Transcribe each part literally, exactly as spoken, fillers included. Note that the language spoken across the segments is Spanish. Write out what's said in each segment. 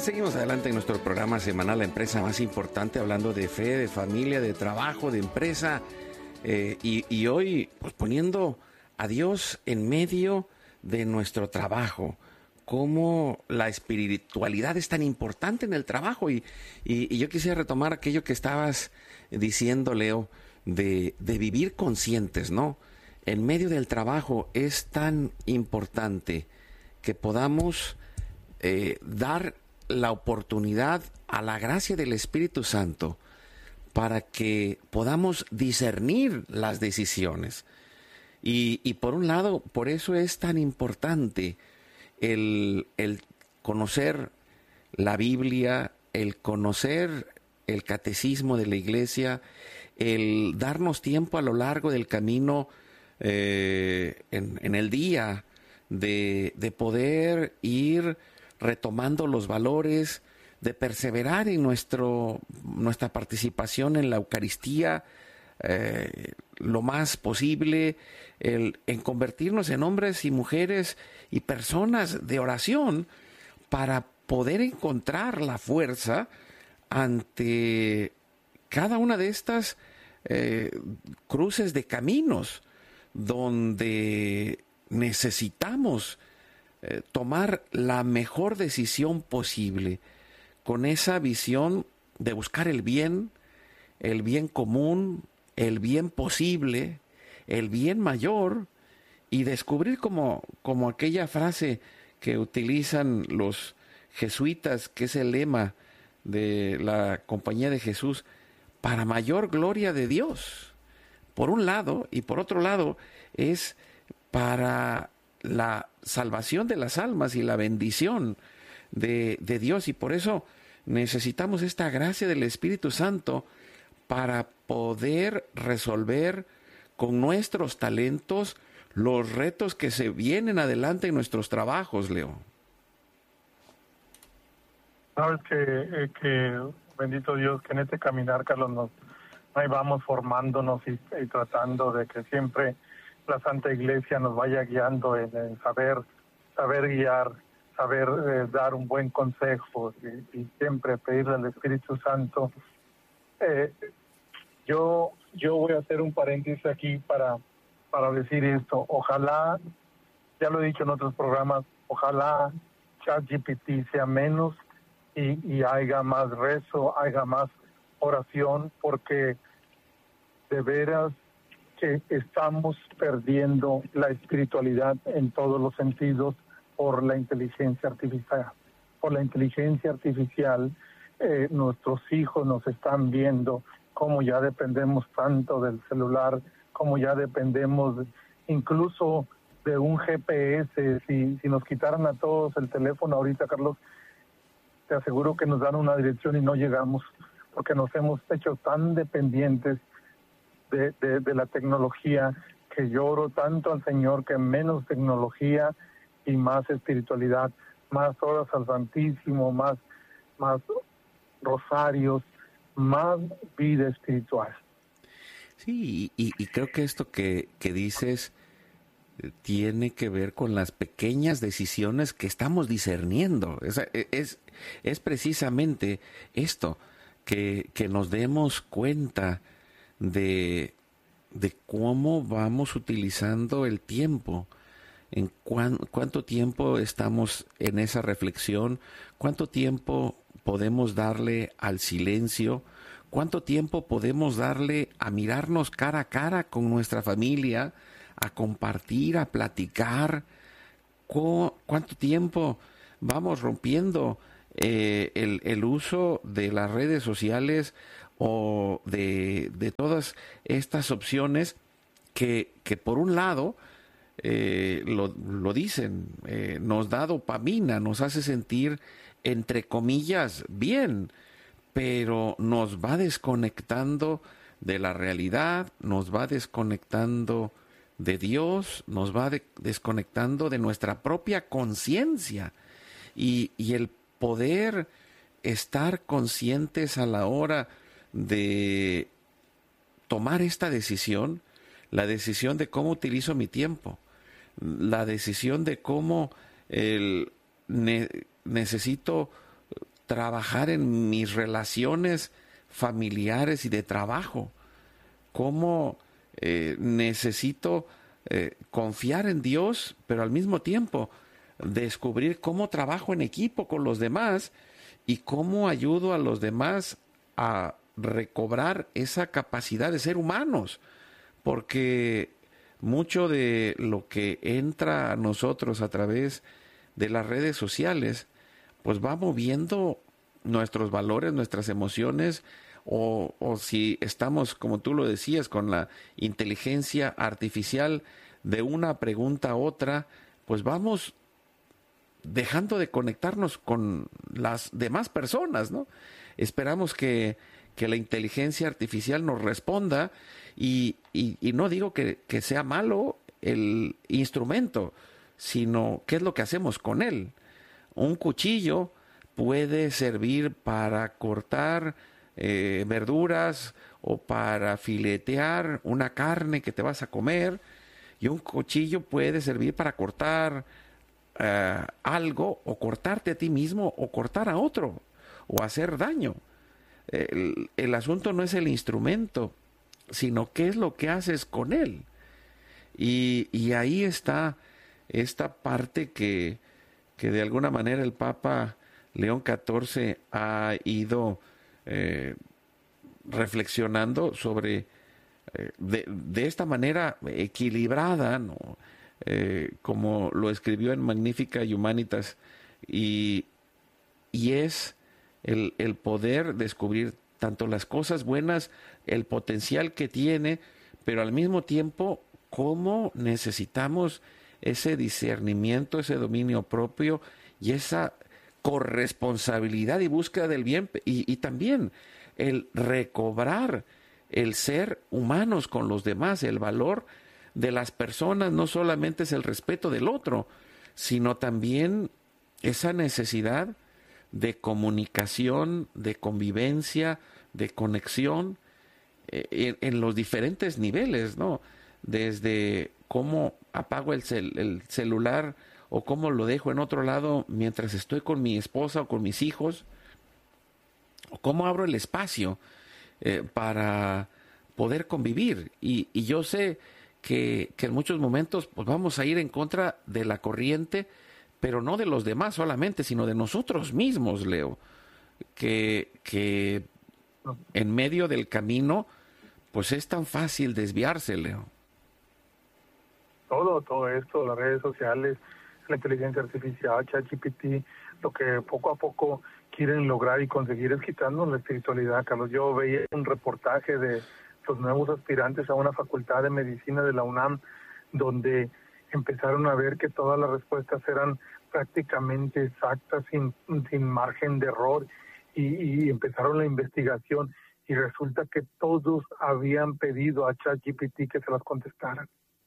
seguimos adelante en nuestro programa semanal, La Empresa Más Importante, hablando de fe, de familia, de trabajo, de empresa. Eh, y, y hoy, pues poniendo a Dios en medio de nuestro trabajo. Cómo la espiritualidad es tan importante en el trabajo. Y, y, y yo quisiera retomar aquello que estabas diciendo, Leo, de, de vivir conscientes, ¿no? En medio del trabajo es tan importante que podamos eh, dar la oportunidad a la gracia del Espíritu Santo para que podamos discernir las decisiones. Y, y por un lado, por eso es tan importante el, el conocer la Biblia, el conocer el catecismo de la Iglesia, el darnos tiempo a lo largo del camino eh, en, en el día de, de poder ir retomando los valores, de perseverar en nuestro, nuestra participación en la Eucaristía eh, lo más posible, el, en convertirnos en hombres y mujeres y personas de oración para poder encontrar la fuerza ante cada una de estas eh, cruces de caminos donde necesitamos eh, tomar la mejor decisión posible con esa visión de buscar el bien, el bien común, el bien posible, el bien mayor, y descubrir como, como aquella frase que utilizan los jesuitas, que es el lema de la Compañía de Jesús, para mayor gloria de Dios, por un lado, y por otro lado es para la salvación de las almas y la bendición de, de Dios, y por eso necesitamos esta gracia del Espíritu Santo para poder resolver con nuestros talentos los retos que se vienen adelante en nuestros trabajos, Leo. Sabes que, eh, que bendito Dios, que en este caminar, Carlos, nos ahí vamos formándonos y, y tratando de que siempre la Santa Iglesia nos vaya guiando en, en saber, saber guiar, saber eh, dar un buen consejo y, y siempre pedirle al Espíritu Santo. Eh, yo yo voy a hacer un paréntesis aquí para para decir esto. Ojalá, ya lo he dicho en otros programas, ojalá ChatGPT sea menos y, y haya más rezo, haya más oración, porque de veras que estamos perdiendo la espiritualidad en todos los sentidos por la inteligencia artificial. Por la inteligencia artificial, eh, nuestros hijos nos están viendo cómo ya dependemos tanto del celular, cómo ya dependemos incluso de un G P S. Si, si nos quitaran a todos el teléfono ahorita, Carlos, te aseguro que nos dan una dirección y no llegamos, porque nos hemos hecho tan dependientes de, de, de la tecnología, que yo oro tanto al Señor que menos tecnología y más espiritualidad, más horas al Santísimo, más, más rosarios, más vida espiritual. Sí, y, y creo que esto que, que dices tiene que ver con las pequeñas decisiones que estamos discerniendo. Es, es, es precisamente esto, que, que nos demos cuenta de, de cómo vamos utilizando el tiempo, en cuán, cuánto tiempo estamos en esa reflexión, cuánto tiempo podemos darle al silencio, cuánto tiempo podemos darle a mirarnos cara a cara con nuestra familia, a compartir, a platicar, cu- cuánto tiempo vamos rompiendo eh, el, el uso de las redes sociales o de, de todas estas opciones que, que por un lado eh, lo, lo dicen, eh, nos da dopamina, nos hace sentir entre comillas bien, pero nos va desconectando de la realidad, nos va desconectando de Dios, nos va de, desconectando de nuestra propia conciencia, y, y el poder estar conscientes a la hora de tomar esta decisión, la decisión de cómo utilizo mi tiempo, la decisión de cómo el, ne, necesito trabajar en mis relaciones familiares y de trabajo, cómo eh, necesito eh, confiar en Dios, pero al mismo tiempo descubrir cómo trabajo en equipo con los demás y cómo ayudo a los demás a recobrar esa capacidad de ser humanos, porque mucho de lo que entra a nosotros a través de las redes sociales, pues va moviendo nuestros valores, nuestras emociones, o, o si estamos, como tú lo decías, con la inteligencia artificial de una pregunta a otra, pues vamos dejando de conectarnos con las demás personas, ¿no? Esperamos que, que la inteligencia artificial nos responda y, y, y no digo que, que sea malo el instrumento, sino qué es lo que hacemos con él. Un cuchillo puede servir para cortar eh, verduras o para filetear una carne que te vas a comer, y un cuchillo puede servir para cortar Uh, algo, o cortarte a ti mismo o cortar a otro o hacer daño. El, el asunto no es el instrumento, sino qué es lo que haces con él. Y, y ahí está esta parte que, que de alguna manera el Papa León catorce ha ido eh, reflexionando sobre eh, de, de esta manera equilibrada, ¿no? Eh, como lo escribió en Magnificat Humanitas, y, y es el, el poder descubrir tanto las cosas buenas, el potencial que tiene, pero al mismo tiempo cómo necesitamos ese discernimiento, ese dominio propio y esa corresponsabilidad y búsqueda del bien, y, y también el recobrar el ser humanos con los demás, el valor de las personas no solamente es el respeto del otro, sino también esa necesidad de comunicación, de convivencia, de conexión eh, en, en los diferentes niveles, ¿no? Desde cómo apago el, cel, el celular o cómo lo dejo en otro lado mientras estoy con mi esposa o con mis hijos, o cómo abro el espacio eh, para poder convivir. Y, y yo sé Que, que en muchos momentos pues vamos a ir en contra de la corriente, pero no de los demás solamente, sino de nosotros mismos, Leo, que, que en medio del camino pues es tan fácil desviarse, Leo. Todo, todo esto, las redes sociales, la inteligencia artificial, ChatGPT, lo que poco a poco quieren lograr y conseguir es quitarnos la espiritualidad, Carlos. Yo veía un reportaje de los nuevos aspirantes a una facultad de medicina de la UNAM, donde empezaron a ver que todas las respuestas eran prácticamente exactas, sin, sin margen de error, y, y empezaron la investigación, y resulta que todos habían pedido a ChatGPT que se las contestaran.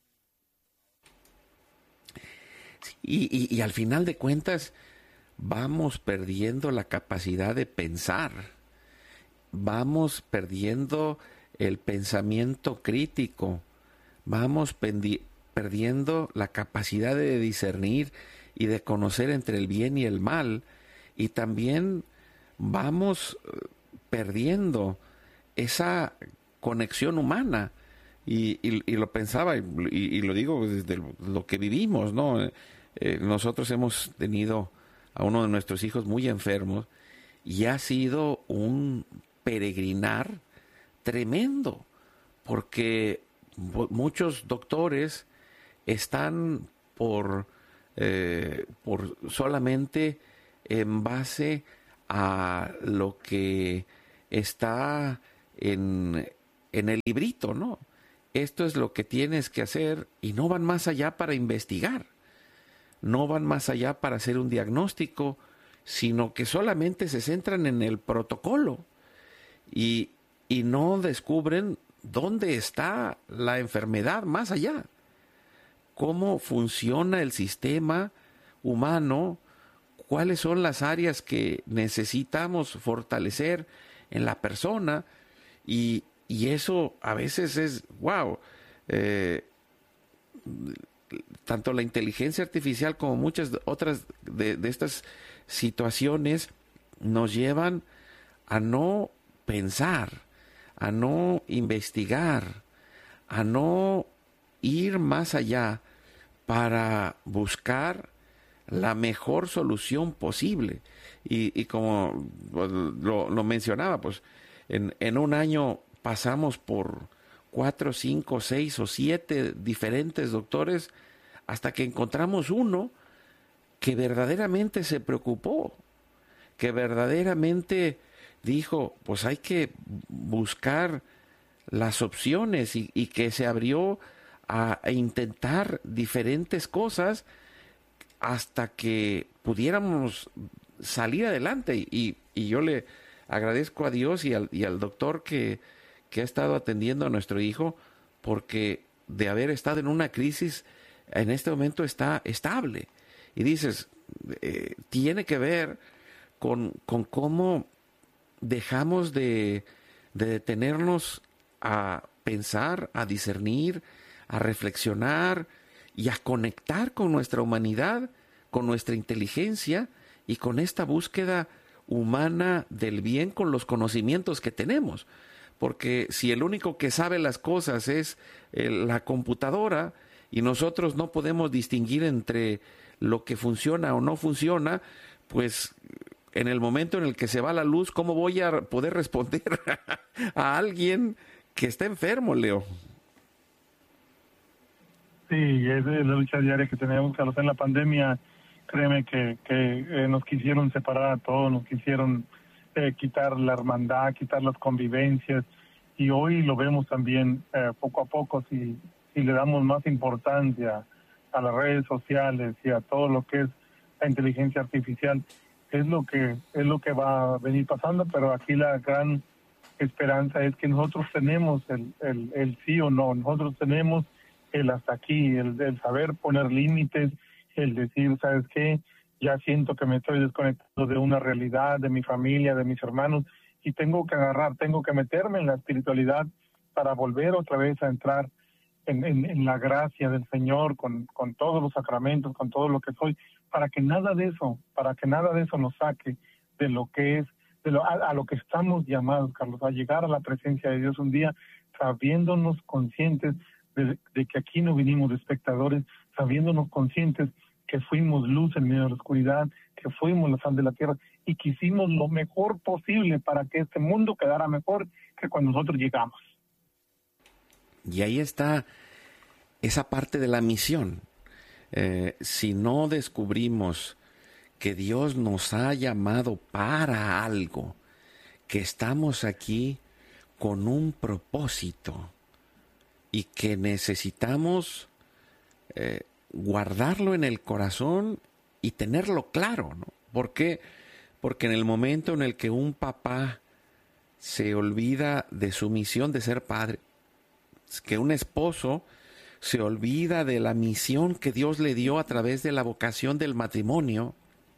Y, y, y al final de cuentas vamos perdiendo la capacidad de pensar, vamos perdiendo el pensamiento crítico, vamos pendi- perdiendo la capacidad de discernir y de conocer entre el bien y el mal, y también vamos perdiendo esa conexión humana. Y, y, y lo pensaba, y, y lo digo desde lo que vivimos, ¿no? Eh, nosotros hemos tenido a uno de nuestros hijos muy enfermos, y ha sido un peregrinar tremendo, porque muchos doctores están por, eh, por solamente en base a lo que está en, en el librito, ¿no? Esto es lo que tienes que hacer, y no van más allá para investigar, no van más allá para hacer un diagnóstico, sino que solamente se centran en el protocolo y y no descubren dónde está la enfermedad más allá, cómo funciona el sistema humano, cuáles son las áreas que necesitamos fortalecer en la persona, y, y eso a veces es, wow, eh, tanto la inteligencia artificial como muchas otras de, de estas situaciones nos llevan a no pensar, a no investigar, a no ir más allá para buscar la mejor solución posible. Y, y como pues, lo, lo mencionaba, pues en, en un año pasamos por cuatro, cinco, seis o siete diferentes doctores hasta que encontramos uno que verdaderamente se preocupó, que verdaderamente dijo, pues hay que buscar las opciones y, y que se abrió a, a intentar diferentes cosas hasta que pudiéramos salir adelante. Y, y yo le agradezco a Dios y al, y al doctor que, que ha estado atendiendo a nuestro hijo, porque de haber estado en una crisis, en este momento está estable. Y dices, eh, tiene que ver con, con cómo dejamos de, de detenernos a pensar, a discernir, a reflexionar y a conectar con nuestra humanidad, con nuestra inteligencia y con esta búsqueda humana del bien con los conocimientos que tenemos. Porque si el único que sabe las cosas es eh, la computadora y nosotros no podemos distinguir entre lo que funciona o no funciona, pues en el momento en el que se va la luz, ¿cómo voy a poder responder a alguien que está enfermo, Leo? Sí, es la lucha diaria que tenemos, Carlos. En la pandemia, créeme que, que eh, nos quisieron separar a todos, nos quisieron eh, quitar la hermandad, quitar las convivencias, y hoy lo vemos también eh, poco a poco, si, si le damos más importancia a las redes sociales y a todo lo que es la inteligencia artificial, es lo que es lo que va a venir pasando. Pero aquí la gran esperanza es que nosotros tenemos el, el, el sí o no, nosotros tenemos el hasta aquí, el, el saber poner límites, el decir, ¿sabes qué? Ya siento que me estoy desconectando de una realidad, de mi familia, de mis hermanos, y tengo que agarrar, tengo que meterme en la espiritualidad para volver otra vez a entrar en, en, en la gracia del Señor, con, con todos los sacramentos, con todo lo que soy, para que nada de eso, para que nada de eso nos saque de lo que es, de lo, a, a lo que estamos llamados, Carlos, a llegar a la presencia de Dios un día, sabiéndonos conscientes de, de que aquí no vinimos de espectadores, sabiéndonos conscientes que fuimos luz en medio de la oscuridad, que fuimos la sal de la tierra y que hicimos lo mejor posible para que este mundo quedara mejor que cuando nosotros llegamos. Y ahí está esa parte de la misión. Eh, si no descubrimos que Dios nos ha llamado para algo, que estamos aquí con un propósito y que necesitamos eh, guardarlo en el corazón y tenerlo claro, ¿no? ¿Por qué? Porque en el momento en el que un papá se olvida de su misión de ser padre, que un esposo se olvida de la misión que Dios le dio a través de la vocación del matrimonio,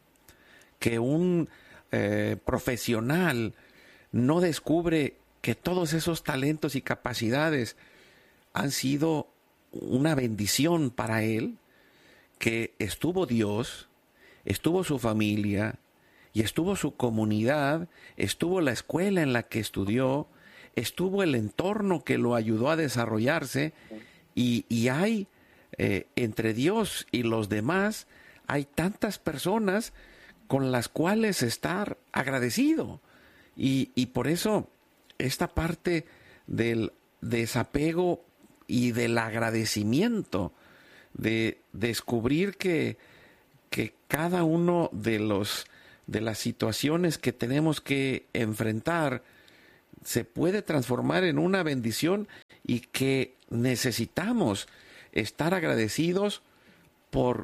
que un eh, profesional no descubre que todos esos talentos y capacidades han sido una bendición para él, que estuvo Dios, estuvo su familia y estuvo su comunidad, estuvo la escuela en la que estudió, estuvo el entorno que lo ayudó a desarrollarse, y, y hay eh, entre Dios y los demás, hay tantas personas con las cuales estar agradecido. Y, y por eso esta parte del desapego y del agradecimiento, de descubrir que, que cada uno de los de las situaciones que tenemos que enfrentar se puede transformar en una bendición, y que necesitamos estar agradecidos por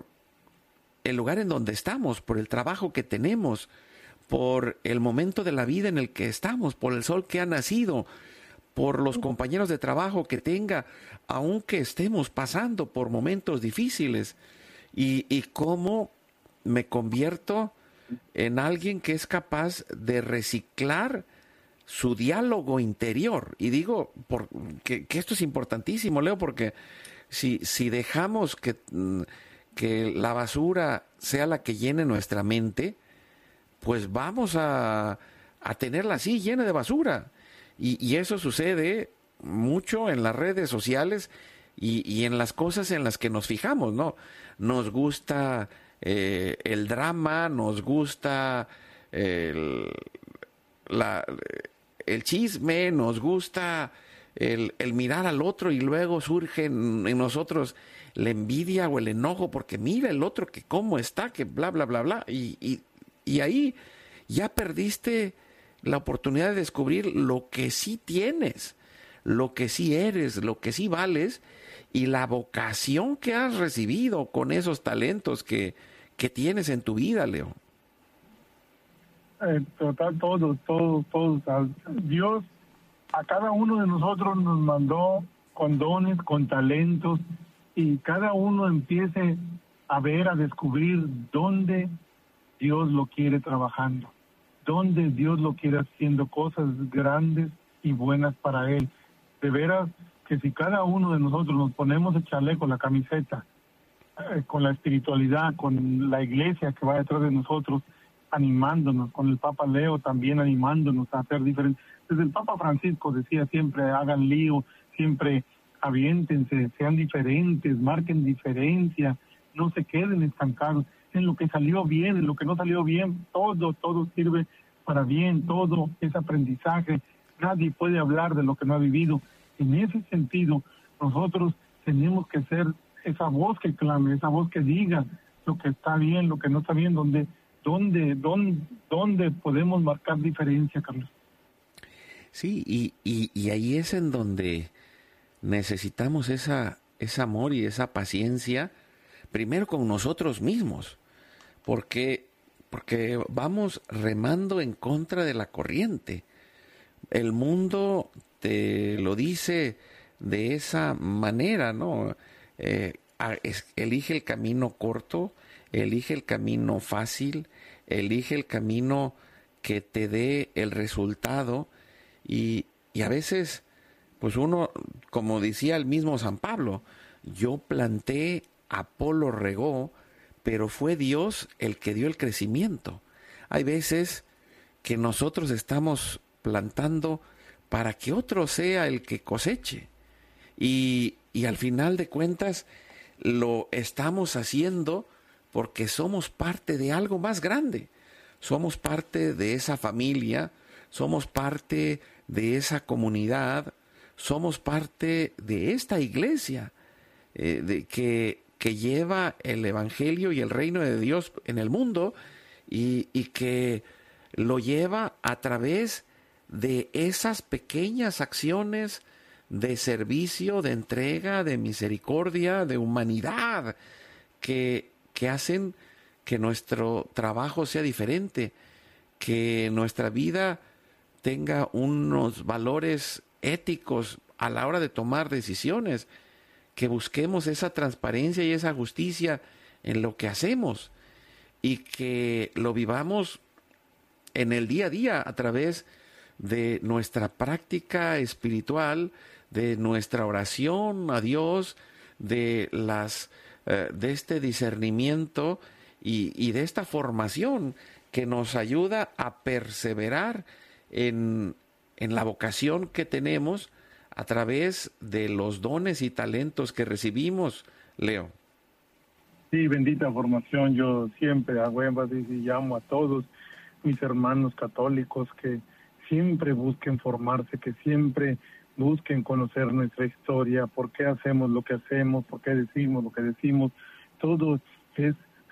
el lugar en donde estamos, por el trabajo que tenemos, por el momento de la vida en el que estamos, por el sol que ha nacido, por los compañeros de trabajo que tenga, aunque estemos pasando por momentos difíciles, y, y cómo me convierto en alguien que es capaz de reciclar su diálogo interior. Y digo por, que, que esto es importantísimo, Leo, porque si, si dejamos que, que la basura sea la que llene nuestra mente, pues vamos a, a tenerla así, llena de basura. Y, y eso sucede mucho en las redes sociales y, y en las cosas en las que nos fijamos, ¿no? Nos gusta eh, el drama, nos gusta el, la, el chisme, nos gusta el, el mirar al otro, y luego surge en, en nosotros la envidia o el enojo porque mira el otro que cómo está, que bla, bla, bla, bla. Y, y, y ahí ya perdiste la oportunidad de descubrir lo que sí tienes, lo que sí eres, lo que sí vales, y la vocación que has recibido con esos talentos que, que tienes en tu vida, Leo. Eh, total, todos, todos, todos. Dios a cada uno de nosotros nos mandó con dones, con talentos, y cada uno empiece a ver, a descubrir dónde Dios lo quiere trabajando, dónde Dios lo quiere haciendo cosas grandes y buenas para Él. De veras que si cada uno de nosotros nos ponemos el chaleco, la camiseta, eh, con la espiritualidad, con la iglesia que va detrás de nosotros, animándonos, con el Papa Leo también animándonos a hacer diferentes. Desde el Papa Francisco decía siempre, hagan lío, siempre aviéntense, sean diferentes, marquen diferencia, no se queden estancados. En lo que salió bien, en lo que no salió bien, todo, todo sirve para bien, todo es aprendizaje. Nadie puede hablar de lo que no ha vivido. En ese sentido, nosotros tenemos que ser esa voz que clame, esa voz que diga lo que está bien, lo que no está bien, donde, donde, donde, donde podemos marcar diferencia, Carlos. Sí, y, y, y ahí es en donde necesitamos esa, ese amor y esa paciencia, primero con nosotros mismos, porque, porque vamos remando en contra de la corriente. El mundo te lo dice de esa manera, ¿no? Eh, es, elige el camino corto, elige el camino fácil, elige el camino que te dé el resultado, y, y a veces, pues uno, como decía el mismo San Pablo, yo planté, Apolo regó, pero fue Dios el que dio el crecimiento. Hay veces que nosotros estamos plantando para que otro sea el que coseche. Y, y al final de cuentas lo estamos haciendo porque somos parte de algo más grande. Somos parte de esa familia, somos parte de esa comunidad, somos parte de esta iglesia eh, de, que, que lleva el evangelio y el reino de Dios en el mundo, y, y que lo lleva a través de esas pequeñas acciones de servicio, de entrega, de misericordia, de humanidad, que, que hacen que nuestro trabajo sea diferente, que nuestra vida tenga unos valores éticos a la hora de tomar decisiones, que busquemos esa transparencia y esa justicia en lo que hacemos, y que lo vivamos en el día a día a través de nuestra práctica espiritual, de nuestra oración a Dios, de las eh, de este discernimiento y, y de esta formación que nos ayuda a perseverar en, en la vocación que tenemos a través de los dones y talentos que recibimos, Leo. Sí, bendita formación. Yo siempre hago énfasis y llamo a todos mis hermanos católicos que siempre busquen formarse, que siempre busquen conocer nuestra historia, por qué hacemos lo que hacemos, por qué decimos lo que decimos. Todo es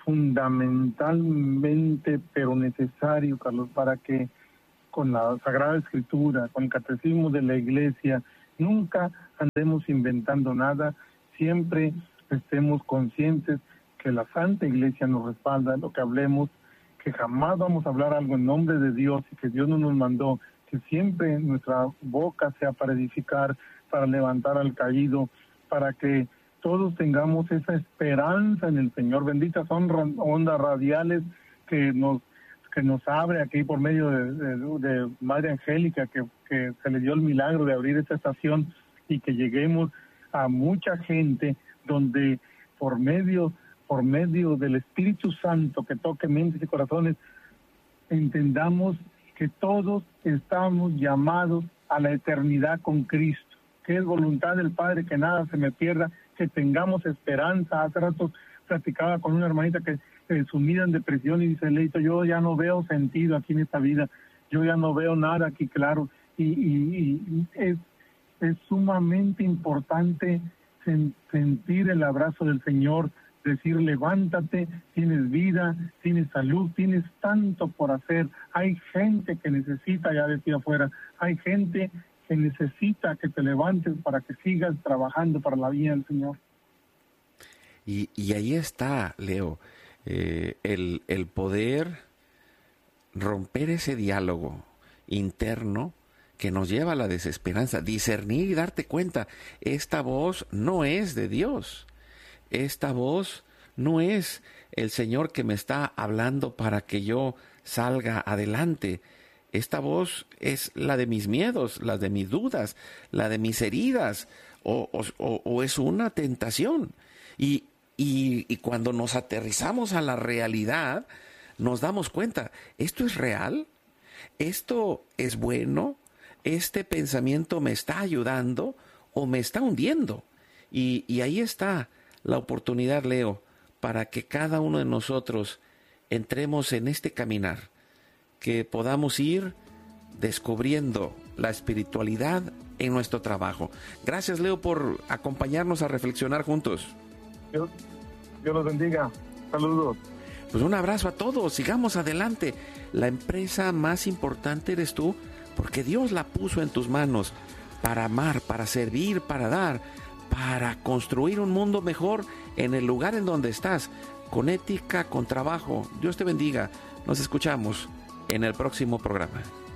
fundamentalmente, pero necesario, Carlos, para que con la Sagrada Escritura, con el Catecismo de la Iglesia, nunca andemos inventando nada, siempre estemos conscientes que la Santa Iglesia nos respalda en lo que hablemos, que jamás vamos a hablar algo en nombre de Dios y que Dios no nos mandó, que siempre nuestra boca sea para edificar, para levantar al caído, para que todos tengamos esa esperanza en el Señor. Benditas son ondas radiales que nos que nos abre aquí por medio de, de, de Madre Angélica, que, que se le dio el milagro de abrir esta estación y que lleguemos a mucha gente donde por medio por medio del Espíritu Santo que toque mentes y corazones, entendamos que todos estamos llamados a la eternidad con Cristo, que es voluntad del Padre que nada se me pierda, que tengamos esperanza. Hace rato platicaba con una hermanita que eh, sumida en depresión y dice, Leito, yo ya no veo sentido aquí en esta vida, yo ya no veo nada aquí claro, y, y, y es, es sumamente importante sen, sentir el abrazo del Señor, decir, levántate, tienes vida, tienes salud, tienes tanto por hacer. Hay gente que necesita, ya decía afuera, hay gente que necesita que te levantes para que sigas trabajando para la vida del Señor. Y, y ahí está, Leo, eh, el, el poder romper ese diálogo interno que nos lleva a la desesperanza, discernir y darte cuenta, esta voz no es de Dios. Esta voz no es el Señor que me está hablando para que yo salga adelante. Esta voz es la de mis miedos, la de mis dudas, la de mis heridas, o, o, o es una tentación. Y, y, y cuando nos aterrizamos a la realidad, nos damos cuenta, ¿esto es real? ¿Esto es bueno? ¿Este pensamiento me está ayudando o me está hundiendo? Y, y ahí está la oportunidad, Leo, para que cada uno de nosotros entremos en este caminar, que podamos ir descubriendo la espiritualidad en nuestro trabajo. Gracias, Leo, por acompañarnos a reflexionar juntos. Dios, Dios los bendiga. Saludos. Pues un abrazo a todos. Sigamos adelante. La empresa más importante eres tú, porque Dios la puso en tus manos para amar, para servir, para dar, para construir un mundo mejor en el lugar en donde estás, con ética, con trabajo. Dios te bendiga. Nos escuchamos en el próximo programa.